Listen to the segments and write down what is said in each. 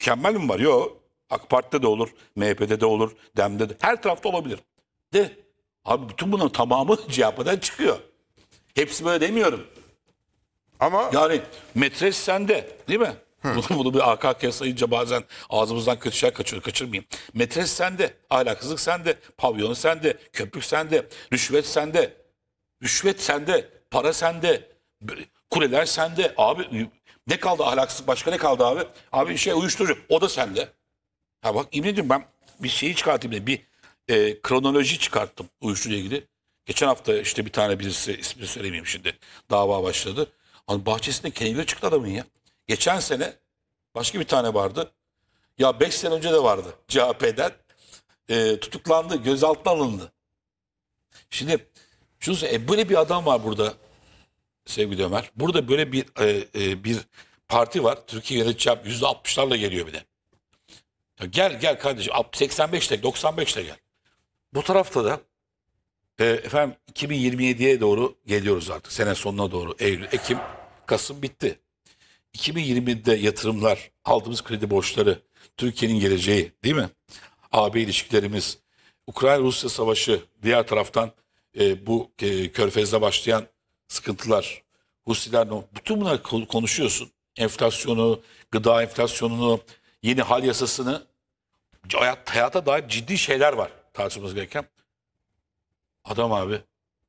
Mükemmel mi var? Yok. AK Parti'de de olur, MHP'de de olur, DEM'de de. Her tarafta olabilir. De abi bütün bunların tamamı CHP'den çıkıyor. Hepsi böyle demiyorum. Ama Yani metres sende değil mi? Bunu bir AKK sayınca bazen ağzımızdan kötü şey kaçırmayayım. Metres sende, ahlaksızlık sende, pavyon sende, köpük sende, rüşvet sende. Rüşvet sende, para sende, kuleler sende. Abi ne kaldı ahlaksızlık, başka ne kaldı abi? Abi uyuşturucu, o da sende. Ha bak yemin ediyorum ben bir şeyi çıkartayım dedim. Bir kronoloji çıkarttım uyuşturucuya ilgili. Geçen hafta işte bir tane birisi, ismini söylemeyeyim şimdi, dava başladı. Hani bahçesinde kenevir çıktı adamın ya. Geçen sene başka bir tane vardı. Ya 5 sene önce de vardı CHP'den. Tutuklandı, gözaltına alındı. Şimdi böyle bir adam var burada sevgili Ömer. Burada böyle bir parti var. Türkiye yöneteceğim %60'larla geliyor bir de. Ya gel kardeşim 85'te 95'te gel. Bu tarafta da efendim 2027'ye doğru geliyoruz artık. Sene sonuna doğru Eylül, Ekim, Kasım bitti. 2020'de yatırımlar, aldığımız kredi borçları, Türkiye'nin geleceği değil mi? AB ilişkilerimiz, Ukrayna-Rusya savaşı, diğer taraftan bu Körfez'de başlayan sıkıntılar, Husiler, bütün bunları konuşuyorsun. Enflasyonu, gıda enflasyonunu, yeni hal yasasını, hayata dair ciddi şeyler var tartışmamız gereken. Adam abi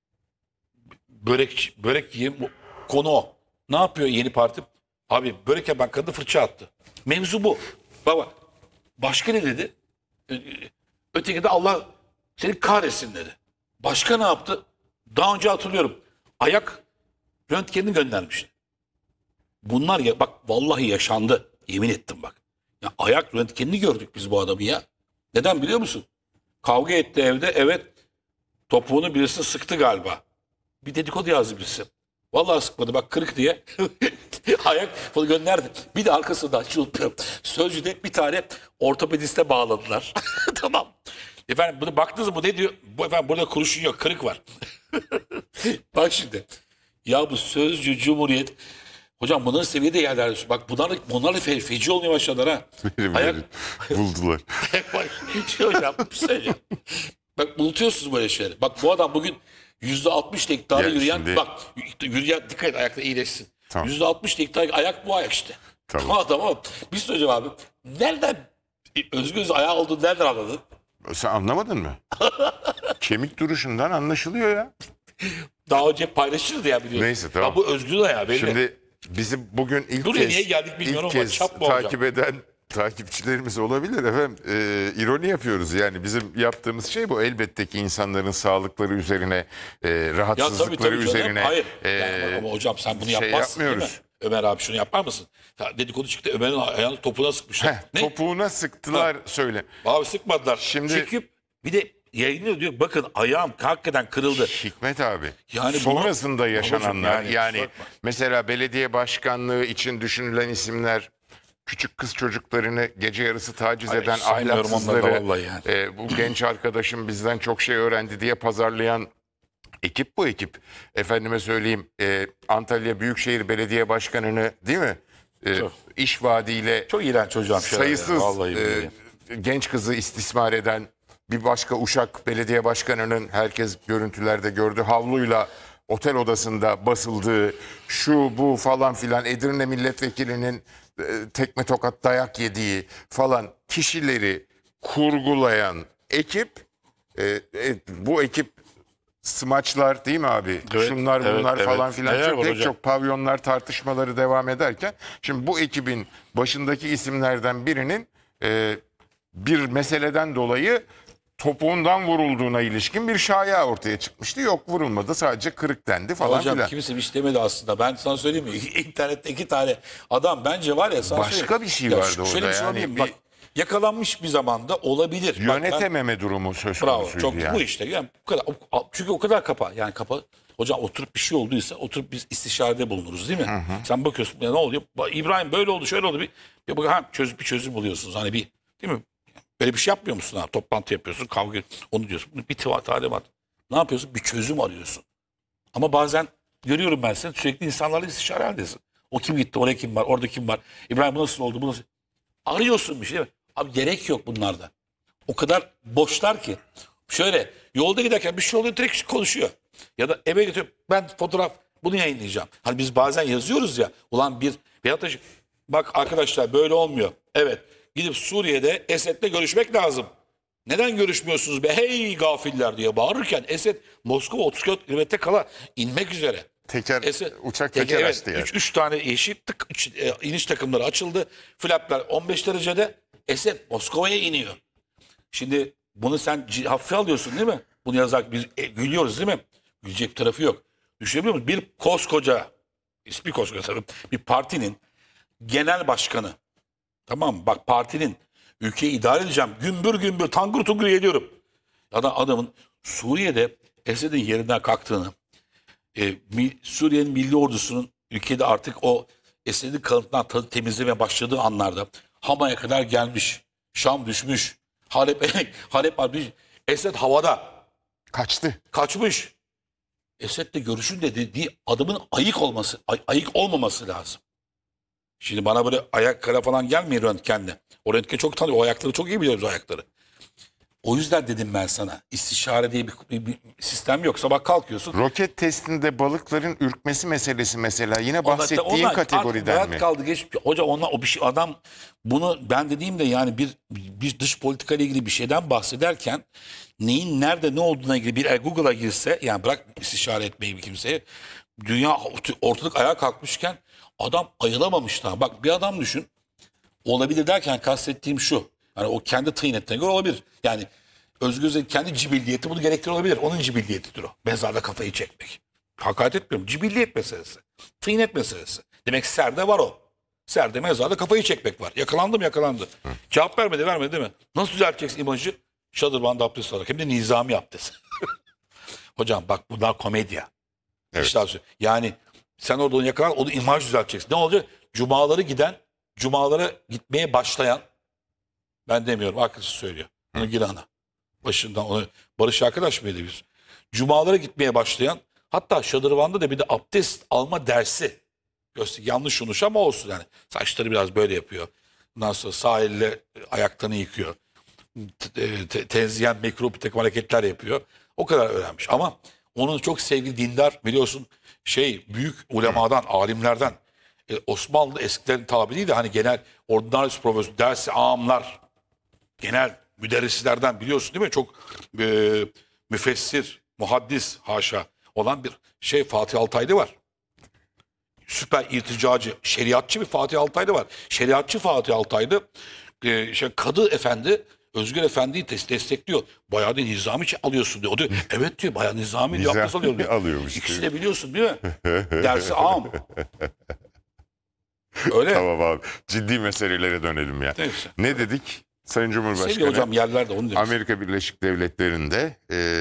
börek yiyeyim konu o. Ne yapıyor yeni parti? Abi börek yapan kadın fırça attı. Mevzu bu. Baba başka ne dedi? Öteki de Allah seni kahretsin dedi. Başka ne yaptı? Daha önce hatırlıyorum. Ayak röntgenini göndermişti. Bunlar ya bak vallahi yaşandı. Yemin ettim bak. Ya ayak röntgenini gördük biz bu adamı ya. Neden biliyor musun? Kavga etti evde. Evet. Topuğunu birisi sıktı galiba. Bir dedikodu yazdı birisi. Vallahi sıkmadı bak kırık diye. Ayak falan gönderdi. Bir de arkasından hiç unutmuyorum. Sözcüde bir tane ortopediste bağladılar. Tamam. Efendim bunu baktınız mı ne diyor? Bu efendim burada kurşun yok kırık var. Bak şimdi. Ya bu Sözcü Cumhuriyet. Hocam bunların seviyede yerler. Bak bunlarla feci olmaya başladılar ha. Ayak buldular. bak hocam bir şey söyleyeceğim. Bak unutuyorsunuz böyle şeyleri. Bak bu adam bugün %60 hektarı Ya yürüyen şimdi- bak yürüyen dikkat et ayakta iyileşsin. Tamam. %60 hektar ayak bu ayak işte. Tamam. Tamam. Bir şey söyleyeceğim abi. Nereden Özgür ayağı olduğunu nereden anladın? Sen anlamadın mı? Kemik duruşundan anlaşılıyor ya. Daha önce paylaşırdı ya biliyorsun. Neyse, tamam. Ya bu Özgür ayağı belli. Şimdi bizi bugün Buraya niye geldik bilmiyorum ilk ama kez çap mı hocam? takip eden takipçilerimiz olabilir efendim. İroni yapıyoruz yani bizim yaptığımız şey bu. Elbette ki insanların sağlıkları üzerine, Ya tabii rahatsızlıkları canım. üzerine Hayır. Yani ama hocam sen bunu şey yapmazsın değil mi? yapmıyoruz. Ömer abi şunu yapar mısın? Ya dedikodu çıktı Ömer'in ayağını topuğuna sıkmışlar. Ne? Topuğuna sıktılar söyle. Abi sıkmadılar. Şimdi- Çekip bir de yayınlıyor diyor bakın ayağım hakikaten kırıldı. Hikmet abi Yani sonrasında yaşananlar Babacığım yani kusura bakma. mesela belediye başkanlığı için düşünülen isimler küçük kız çocuklarını gece yarısı taciz Ay, eden saymıyorum onları da ahlaksızları vallahi yani. bu genç arkadaşım bizden çok şey öğrendi diye pazarlayan ekip bu ekip. Efendime söyleyeyim Antalya Büyükşehir Belediye Başkanı'nı değil mi? Çok. İş vaadiyle Çok iğrenç hocam. şeyler ya, sayısız vallahi billahi. genç kızı istismar eden bir başka Uşak Belediye Başkanı'nın herkes görüntülerde gördü havluyla otel odasında basıldığı şu bu falan filan Edirne milletvekilinin tekme tokat dayak yediği falan kişileri kurgulayan ekip bu ekip smaçlar değil mi abi? Evet, Şunlar evet, bunlar evet. falan filan Neler var pek hocam? çok pavyonlar tartışmaları devam ederken şimdi bu ekibin başındaki isimlerden birinin bir meseleden dolayı topuğundan vurulduğuna ilişkin bir şaya ortaya çıkmıştı. Yok vurulmadı sadece kırık dendi falan Hocam filan. kimse bir şey demedi aslında. Ben sana söyleyeyim mi? İnternette 2 tane adam bence var ya. Sana Başka söyleyeyim. bir şey Ya vardı şöyle orada bir şey yani. olabilir mi? Bak yakalanmış bir zamanda olabilir. Bak, ben- Yönetememe durumu söz Bravo. konusuydu Çok yani. bu işte. Yani bu kadar. Çünkü o kadar kapa. Yani kapa. Hocam oturup bir şey olduysa oturup biz istişarede bulunuruz değil mi? Sen bakıyorsun ya ne oluyor? İbrahim böyle oldu şöyle oldu. Bir çözüm buluyorsunuz. Hani bir değil mi? Böyle bir şey yapmıyor musun ha? Toplantı yapıyorsun kavga onu diyorsun. Bir talimat. Ne yapıyorsun? Bir çözüm arıyorsun. Ama bazen görüyorum ben seni sürekli insanlarla istişare halindesin. O kim gitti? Oraya kim var? Orada kim var? İbrahim bu nasıl oldu? Bu nasıl? Arıyorsun bir şey değil mi? Abi gerek yok bunlarda. O kadar boşlar ki. Şöyle yolda giderken bir şey oluyor direkt konuşuyor. Ya da eve götürüp ben fotoğraf bunu yayınlayacağım. Hani biz bazen yazıyoruz ya. Ulan veyahut da bak arkadaşlar böyle olmuyor. Evet gidip Suriye'de Esed'le görüşmek lazım. Neden görüşmüyorsunuz be hey gafiller diye bağırırken Esed Moskova 34 kilometre kala inmek üzere. Uçak teker açtı yani. 3 tane yeşil iniş takımları açıldı. Flaplar 15 derecede. Esed Moskova'ya iniyor. Şimdi bunu sen hafife alıyorsun değil mi? Bunu yazarken biz gülüyoruz değil mi? Gülecek tarafı yok. Düşünebiliyor musun? Bir koskoca, ismi koskoca tabii, bir partinin genel başkanı. Tamam mı? Bak partinin ülkeyi idare edeceğim. Gümbür gümbür tangır tungur geliyorum. Adamın Suriye'de Esed'in yerinden kalktığını, Suriye'nin milli ordusunun ülkede artık o Esed'in kalıntından temizlemeye başladığı anlarda Hama'ya kadar gelmiş. Şam düşmüş. Halep abi, Esed havada. Kaçmış. Esed'le görüşün dediği adamın ayık olmaması lazım. Şimdi bana böyle ayak kara falan gelmiyor röntgenle. O röntgen çok tanıyor. O ayakları çok iyi biliyoruz o ayakları. O yüzden dedim ben sana. İstişare diye bir sistem yok. Sabah kalkıyorsun. Roket testinde balıkların ürkmesi meselesi mesela yine bahsettiğin kategoriden mi? Kaldı geç. Hoca o bir şey adam bunu ben dediğimde yani bir dış politika ile ilgili bir şeyden bahsederken neyin nerede ne olduğuna ilgili bir Google'a girse yani bırak istişare etmeyi bir kimseye dünya ortalık ayağa kalkmışken adam ayılamamış daha. Bak bir adam düşün. Olabilir derken kastettiğim şu. Yani o kendi tıynetine göre olabilir. Yani Özgür Özel'in kendi cibilliyeti bunu gerektiriyor olabilir. Onun cibilliyetidir o. Mezarda kafayı çekmek. Hakaret etmiyorum. Cibilliyet meselesi. Tıynet meselesi. Demek serde var o. Serde mezarda kafayı çekmek var. Yakalandı. Cevap vermedi değil mi? Nasıl düzelteceksin imajı? Şadırvan'da abdest alarak. Hem de nizami abdest. Hocam bak bunlar komedya. Evet. İşte yani sen orada onu yakalan onu imaj düzelteceksin. Ne olacak? Cumalara gitmeye başlayan ben demiyorum arkadaşı söylüyor. Onu Gilhan'a. Başından onu Barış arkadaş mıydı biz? Cumalara gitmeye başlayan hatta Şadırvan'da da bir de abdest alma dersi. Yanlış konuş ama olsun yani. Saçları biraz böyle yapıyor. Ondan sonra sahille ayaklarını yıkıyor. Tenziyen mikro bir takım hareketler yapıyor. O kadar öğrenmiş. Ama onun çok sevgili dindar biliyorsun büyük ulemadan, alimlerden Osmanlı eskilerin tabiriyle hani genel ordinarius profesör dersi ağamlar genel müderrislerden biliyorsun değil mi? Çok müfessir, muhaddis haşa olan bir Fatih Altaylı var. Süper irticacı, şeriatçı bir Fatih Altaylı var. Şeriatçı Fatih Altaylı Kadı Efendi Özgür Efendi'yi destekliyor. Bayağı da nizami alıyorsun diyor. O diyor, evet diyor bayağı nizami diyor. Abdest alıyorum diyor. Alıyormuş. İkisi de biliyorsun değil mi? Dersi ağam. Öyle. Tamam abi. Ciddi meselelere dönelim ya. Neyse. Ne dedik? Sayın Sevgili Cumhurbaşkanı hocam yerlerde onu demiş. Amerika Birleşik Devletleri'nde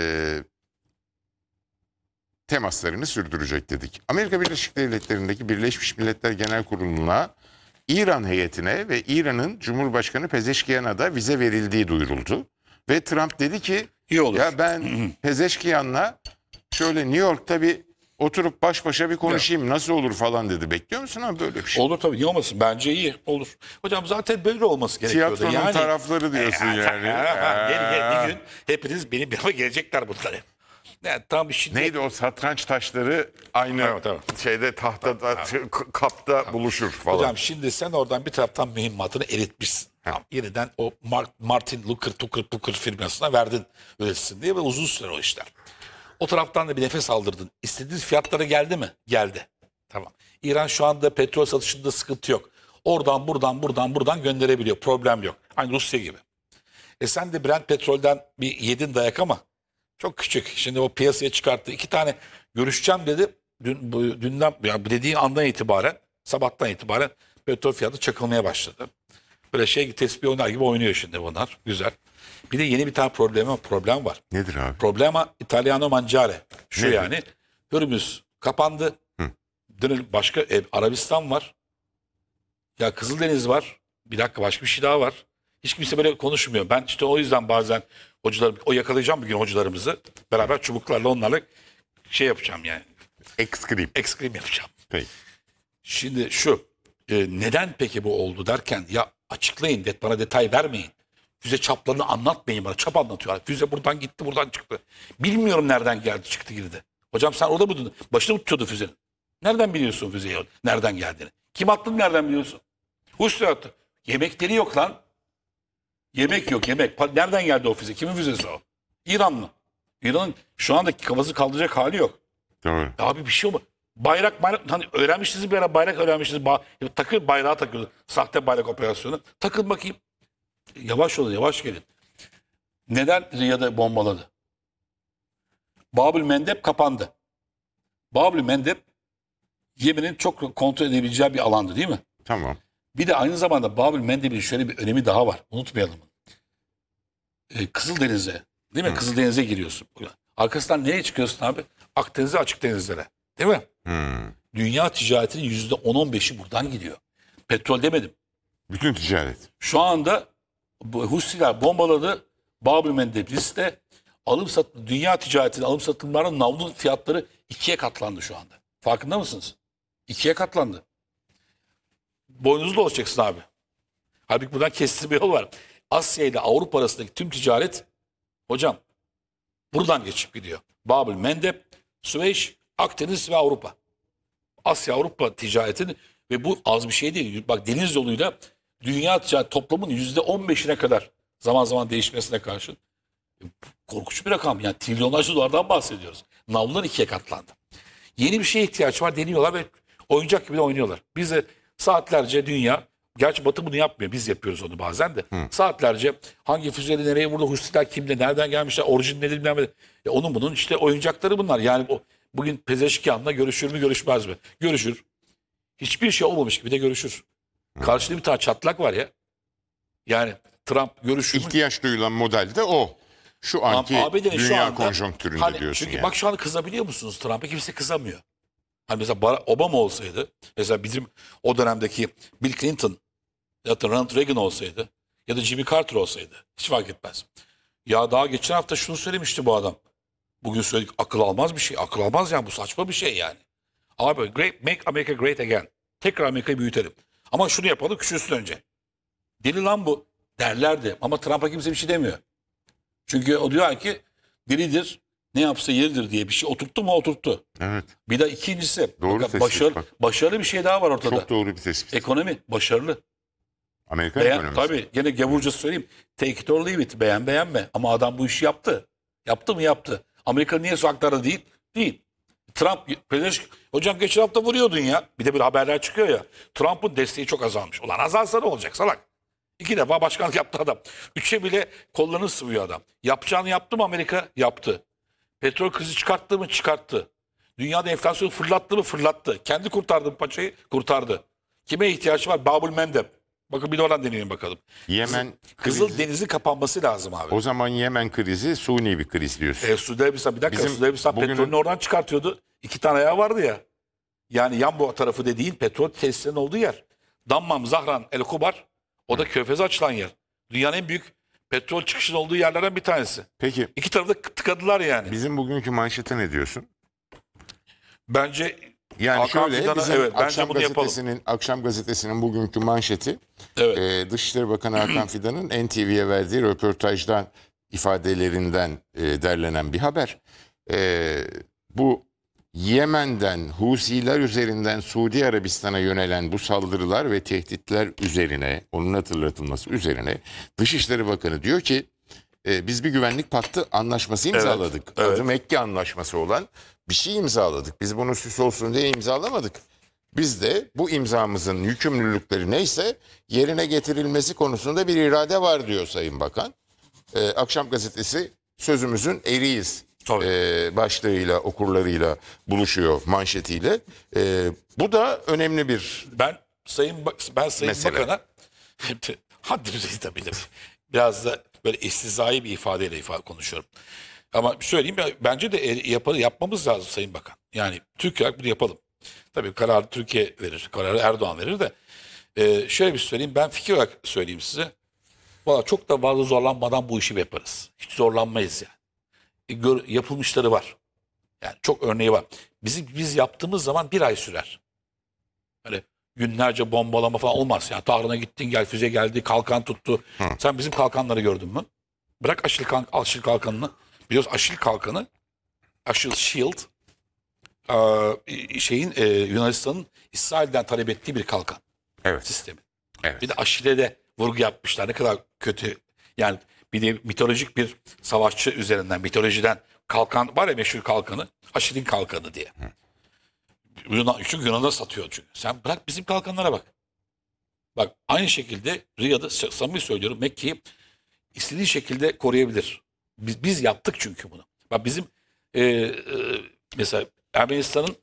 temaslarını sürdürecek dedik. Amerika Birleşik Devletleri'ndeki Birleşmiş Milletler Genel Kurulu'na İran heyetine ve İran'ın Cumhurbaşkanı Pezeşkiyan'a da vize verildiği duyuruldu. Ve Trump dedi ki İyi olur. ya ben Pezeşkiyan'la şöyle New York'ta bir oturup baş başa bir konuşayım nasıl olur falan dedi. Bekliyor musun abi böyle bir şey? Olur tabii niye olmasın? Bence iyi olur. Hocam zaten böyle olması gerekiyordu. Tiyatronun tarafları diyorsun yani. Gel bir gün hepiniz benim yanıma gelecekler bunlar hep. Yani tam şimdi Neydi o satranç taşları aynı şeyde tahtada kapta buluşur falan. hocam şimdi sen oradan bir taraftan mühimmatını eritmişsin. Tamam, yeniden o Martin Luther Tucker firmasına verdin üretsin diye ve uzun süre o işler. O taraftan da bir nefes aldırdın. İstediğiniz fiyatlara geldi mi? Geldi. Tamam. İran şu anda petrol satışında sıkıntı yok. Oradan gönderebiliyor. Problem yok. Aynı Rusya gibi. Sen de Brent petrolden bir yedin dayak ama çok küçük. Şimdi o piyasaya çıkarttı. 2 tane görüşeceğim dedi. Dünden yani dediğin andan itibaren sabahtan itibaren petrol fiyatı çakılmaya başladı. Böyle tespih oynar gibi oynuyor şimdi bunlar. Güzel. Bir de yeni bir tane problem var. Nedir abi? Problema Italiano Mangiare. Şu Nedir? yani Hürmüz kapandı. Başka Arabistan var. Ya Kızıldeniz var. Bir dakika başka bir şey daha var. Hiç kimse böyle konuşmuyor. Ben işte o yüzden bazen yakalayacağım bir gün hocalarımızı. Beraber çubuklarla onlarla yapacağım yani. Ekskrim. Yapacağım. Peki. Şimdi neden peki bu oldu derken ya Açıklayın. Bana detay vermeyin. Füze çaplarını anlatmayın bana. Çap anlatıyorlar. Füze buradan gitti, buradan çıktı. Bilmiyorum nereden geldi, çıktı, girdi. Hocam sen orada mıydın? Başını mı tutuyordu füzenin? Nereden biliyorsun füzeyi? Nereden geldiğini? Kim attığını nereden biliyorsun? Hüsnü attı. Yemekleri yok lan. Yemek yok, yemek. Nereden geldi o füze? Kimin füzesi o? İranlı. İran'ın şu anda kafası kaldıracak hali yok. Doğru. Ya abi bir şey olma. Bayrak hani öğrenmiştiniz bir ara, bayrak öğrenmiştiniz. Takır bayrağı takıyordu. Sahte bayrak operasyonu. Takın bakayım. Yavaş olun, yavaş gelin. Neden Riyad'ı bombaladı? Babül Mendeb kapandı. Babül Mendeb Yemen'in çok kontrol edebileceği bir alandı değil mi? Tamam. Bir de aynı zamanda Babül Mendeb'in şöyle bir önemi daha var. Unutmayalım. Kızıldeniz'e değil mi? Kızıldeniz'e giriyorsun. Arkasından nereye çıkıyorsun abi? Akdeniz'e, açık denizlere. Değil mi? Dünya ticaretinin %10-15'i buradan gidiyor. Petrol demedim. Bütün ticaret. Şu anda bu Husiler bombaladı. Babül Mendeb liste dünya ticaretinin alım satımlarının navlun fiyatları 2'ye katlandı şu anda. Farkında mısınız? 2'ye katlandı. Boynunuzu dolaşacaksın abi. Halbuki buradan kestirme yol var. Asya ile Avrupa arasındaki tüm ticaret hocam buradan geçip gidiyor. Babül Mendeb, Süveyş, Akdeniz ve Avrupa. Asya-Avrupa ticaretinin ve bu az bir şey değil. Bak deniz yoluyla dünya ticaret toplamın %15'ine kadar zaman zaman değişmesine karşın korkunç bir rakam. Yani trilyonlarca dolardan bahsediyoruz. Navlular 2'ye katlandı. Yeni bir şeye ihtiyaç var deniyorlar ve oyuncak gibi de oynuyorlar. Biz de saatlerce dünya, gerçi Batı bunu yapmıyor, biz yapıyoruz onu bazen de. Saatlerce hangi füzeleri nereye vurdu, Husiler kimde, nereden gelmişler, orijin nedir bilmem ne. Onun bunun işte oyuncakları bunlar. Yani bugün Pezeşkian'la görüşür mü görüşmez mi? Görüşür. Hiçbir şey olmamış gibi de görüşür. Karşında bir tane çatlak var ya. Yani Trump görüşür mü? İhtiyaç duyulan model de o. Şu anki ABD'nin şu dünya anda, konjonktüründe hani, diyorsun çünkü yani. bak şu an kızabiliyor musunuz Trump'a? Kimse kızamıyor. Hani mesela Obama olsaydı, mesela bizim o dönemdeki Bill Clinton ya da Ronald Reagan olsaydı ya da Jimmy Carter olsaydı hiç fark etmez. Ya daha geçen hafta şunu söylemişti bu adam. Bugün söyledik, akıl almaz bir şey. Akıl almaz yani, bu saçma bir şey yani. Abi make America great again. Tekrar Amerika'yı büyütelim. Ama şunu yapalım, küçülsün önce. Deli lan bu derlerdi ama Trump'a kimse bir şey demiyor. Çünkü o diyor ki delidir, ne yapsa yeridir diye bir şey oturttu mu oturttu. Evet. Bir de ikincisi Doğru bakın, tespit bak. başarılı bir şey daha var ortada. Çok doğru bir tespit. Ekonomi başarılı. Amerikan ekonomisi. Tabii gene gavurca söyleyeyim. Take it or leave it. Beğen beğenme. Ama adam bu işi yaptı. Yaptı mı yaptı. Amerika niye sokaklarda değil? Değil. Trump, hocam geçen hafta vuruyordun ya. Bir de bir haberler çıkıyor ya. Trump'ın desteği çok azalmış. Ulan azalsa ne olacak salak? 2 defa başkanlık yaptı adam. 3'e bile kollarını sıvıyor adam. Yapacağını yaptı mı Amerika? Yaptı. Petrol krizi çıkarttı mı? Çıkarttı. Dünyada enflasyonu fırlattı mı? Fırlattı. Kendi kurtardı mı paçayı? Kurtardı. Kime ihtiyacı var? Babül Mendeb. Bakın bir de oradan deneyelim bakalım. Yemen Kızıl krizi- Deniz'in kapanması lazım abi. O zaman Yemen krizi suni bir kriz diyorsun. Suudi Arabistan bir dakika. Bizim Suudi Arabistan bugünün- petrolünü oradan çıkartıyordu. 2 tane ayağı vardı ya. Yani yan bu tarafı dediğin petrol tesislerinin olduğu yer. Dammam, Zahran, El Kubar. O da Körfez'e açılan yer. Dünyanın en büyük petrol çıkışının olduğu yerlerden bir tanesi. Peki 2 tarafı da tıkadılar yani. bizim bugünkü manşete ne diyorsun? Bence Yani Hakan şöyle Fidan'a, bizim evet, bence akşam bunu yapalım. akşam gazetesinin bugünkü manşeti evet. Dışişleri Bakanı Hakan Fidan'ın NTV'ye verdiği röportajdan ifadelerinden derlenen bir haber. Bu Yemen'den Husiler üzerinden Suudi Arabistan'a yönelen bu saldırılar ve tehditler üzerine, onun hatırlatılması üzerine Dışişleri Bakanı diyor ki biz bir güvenlik paktı anlaşması imzaladık. evet. Adı Mekke Anlaşması olan bir şey imzaladık. Biz bunu süs olsun diye imzalamadık. Biz de bu imzamızın yükümlülükleri neyse yerine getirilmesi konusunda bir irade var diyor Sayın Bakan. Akşam gazetesi sözümüzün eriyiz Tabii. başlığıyla, okurlarıyla buluşuyor manşetiyle. Bu da önemli bir Sayın mesele. Bakan'a haddimize tabii de biraz da böyle istizai bir ifadeyle konuşuyorum. Ama söyleyeyim ya, bence de yapmamız lazım Sayın Bakan. Yani Türkiye olarak bunu yapalım. Tabii kararı Türkiye verir, kararı Erdoğan verir de. Şöyle bir söyleyeyim, ben fikir olarak söyleyeyim size. Valla çok da fazla zorlanmadan bu işi yaparız. Hiç zorlanmayız yani. Yapılmışları var. Yani çok örneği var. Biz yaptığımız zaman 1 ay sürer. Hani günlerce bombalama falan olmaz. Yani Tahran'a gittin gel, füze geldi, kalkan tuttu. Sen bizim kalkanları gördün mü? Bırak Aşil kalkanını. Biliyorsun Aşil kalkanı, Aşil Shield, Yunanistan'ın İsrail'den talep ettiği bir kalkan Evet. sistemi. Evet. Bir de Aşil'e de vurgu yapmışlar. Ne kadar kötü. Yani bir de mitolojik bir savaşçı üzerinden, mitolojiden kalkan var ya, meşhur kalkanı. Aşil'in kalkanı diye. Çünkü Yunan'a satıyor çünkü. Sen bırak bizim kalkanlara bak. Bak aynı şekilde Riyad'ı, samimi söylüyorum, Mekke'yi istediği şekilde koruyabilir. Biz yaptık çünkü bunu. Bak bizim mesela Ermenistan'ın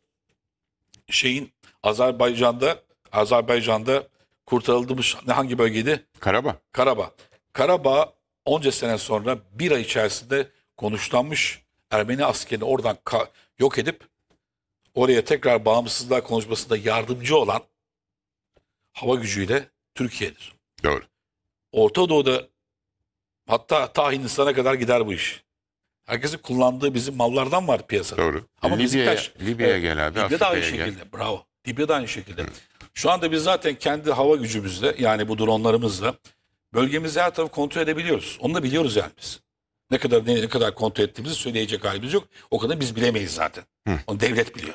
Azerbaycan'da kurtarıldığımız hangi bölgeydi? Karabağ. Karabağ. Karabağ onca sene sonra bir ay içerisinde konuşlanmış Ermeni askerini oradan yok edip oraya tekrar bağımsızlığa konuşmasında yardımcı olan hava gücüyle Türkiye'dir. Doğru. Orta Doğu'da hatta ta Hindistan'a kadar gider bu iş. Herkesin kullandığı bizim mallardan var piyasada. Doğru. Ama Libya'ya gel abi. Libya da aynı Afrika'ya gel. şekilde. Bravo. Libya da aynı şekilde. Şu anda biz zaten kendi hava gücümüzle, yani bu dronlarımızla bölgemizi her tarafı kontrol edebiliyoruz. Onu da biliyoruz yani biz. Ne kadar kontrol ettiğimizi söyleyecek halimiz yok. O kadar biz bilemeyiz zaten. Onu devlet biliyor.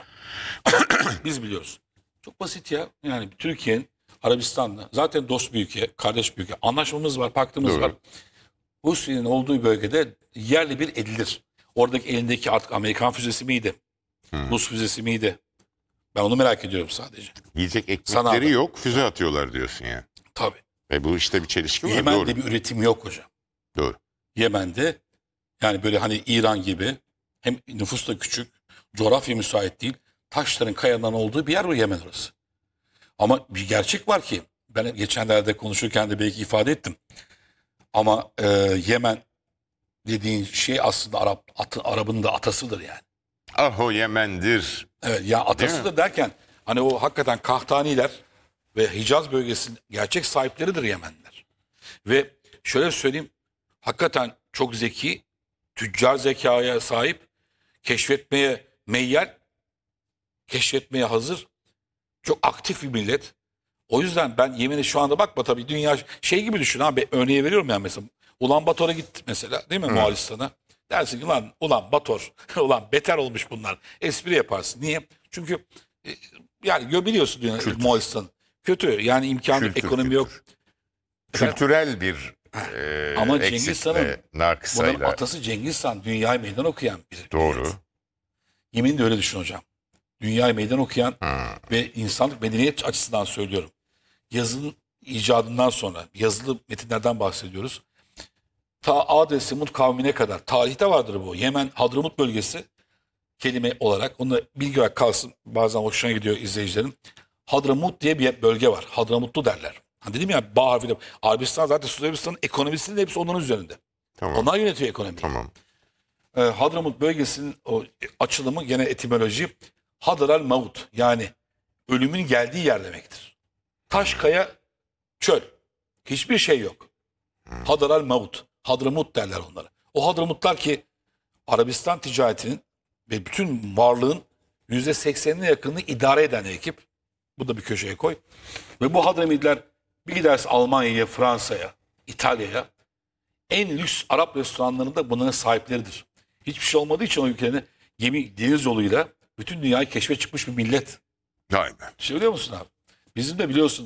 Biz biliyoruz. Çok basit ya. Yani Türkiye'nin Arabistan'la zaten dost bir ülke, kardeş bir ülke. Anlaşmamız var, paktımız Doğru. var. Rusya'nın olduğu bölgede yerli bir edilir. Oradaki elindeki artık Amerikan füzesi miydi? Rus füzesi miydi? Ben onu merak ediyorum sadece. Yiyecek Sanalda. ekmekleri yok, füze atıyorlar diyorsun yani. Tabii. Ve bu işte bir çelişki var. Yemen'de Doğru. bir üretim yok hocam. Doğru. Yemen'de yani böyle hani İran gibi hem nüfus da küçük, coğrafya müsait değil. Taşların, kayaların olduğu bir yer bu Yemen orası. Ama bir gerçek var ki ben geçenlerde konuşurken de belki ifade ettim. Ama Yemen dediğin şey aslında Arap'ın da atasıdır yani. Aho Yemen'dir. Evet ya, atasıdır derken hani o hakikaten Kahtaniler ve Hicaz bölgesinin gerçek sahipleridir Yemenliler. Ve şöyle söyleyeyim, hakikaten çok zeki, tüccar zekaya sahip, keşfetmeye meyyal, keşfetmeye hazır, çok aktif bir millet. O yüzden ben Yemen'e şu anda bakma, tabii dünya şey gibi düşün abi, örneği veriyorum yani, mesela Ulan Bator'a gittik mesela değil mi, Moğolistan'a. Dersin ki lan Ulan Bator, ulan beter olmuş bunlar. Espri yaparsın. Niye? Çünkü yani biliyorsun dünya, Moğolistan kötü yani, imkanı, Kültür, ekonomi yok. Kültürel bir Ama Cengiz eksikle, Han'ın, bunların nakısayla. atası Cengiz Han dünyaya meydan okuyan bir Doğru. millet. Yemin de öyle düşün hocam. Dünyaya meydan okuyan ve insanlık medeniyet açısından söylüyorum. Yazının icadından sonra yazılı metinlerden bahsediyoruz. Ta Ad ve Semud kavmine kadar tarihte vardır bu. Yemen Hadramut bölgesi kelime olarak, onu da bilgi olarak kalsın, bazen hoşuna gidiyor izleyicilerin. Hadramut diye bir bölge var. Hadramutlu derler. Hani dedim ya, Bağ harfiyle. Arabistan zaten, Suudi Arabistan'ın ekonomisinin hepsi onların üzerinde. Tamam. Onlar yönetiyor ekonomiyi. Tamam. Hadramut bölgesinin o açılımı, gene etimoloji, Hadral Maut, yani ölümün geldiği yer demektir. Taş, kaya, çöl. Hiçbir şey yok. Hadral Maut. Hadramut derler onlara. O Hadramutlar ki Arabistan ticaretinin ve bütün varlığın %80'ine yakınını idare eden ekip. Bu da bir köşeye koy. Ve bu Hadramitler bir giderse Almanya'ya, Fransa'ya, İtalya'ya, en lüks Arap restoranlarında bunların sahipleridir. Hiçbir şey olmadığı için o ülkelerine gemi, deniz yoluyla bütün dünyayı keşfe çıkmış bir millet. Vay be. Şey biliyor musun abi? Bizim de biliyorsun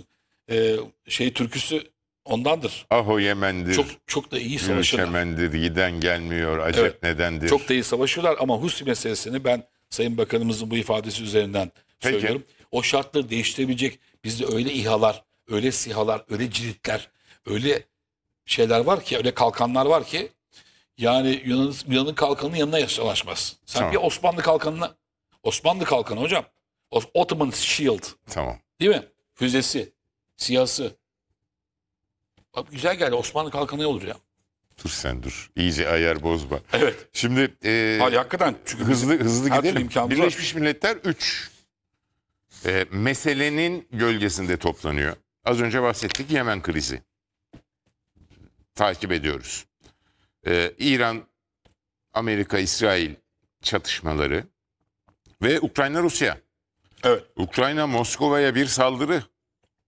türküsü ondandır. Aho Yemen'dir. Çok da iyi Yunus savaşırlar. Yemen'dir. Giden gelmiyor. Acep Evet. nedendir? Çok da iyi savaşıyorlar ama Husi meselesini ben Sayın Bakanımızın bu ifadesi üzerinden Peki. söylüyorum. O şartları değiştirebilecek bizde öyle İHA'lar, öyle SİHA'lar, öyle ciritler, öyle şeyler var ki, öyle kalkanlar var ki yani Yunan'ın kalkanının yanına yanaşmaz. Sen Tamam. bir Osmanlı kalkanı hocam. Ottoman Shield Tamam. değil mi? Füzesi, siyası. Bak güzel geldi. Osmanlı kalkanı ne olur ya? Dur sen dur. İyice ayar bozma. Evet. Şimdi Hayır, hakikaten. Çünkü hızlı her türlü gidelim. imkanımız var. Birleşmiş Milletler 3 meselenin gölgesinde toplanıyor. Az önce bahsettik, Yemen krizi. Takip ediyoruz. İran, Amerika, İsrail çatışmaları ve Ukrayna, Rusya. Evet. Ukrayna Moskova'ya bir saldırı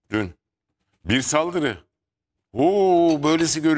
Dün. Bir saldırı. Oo, böylesi görülüyor.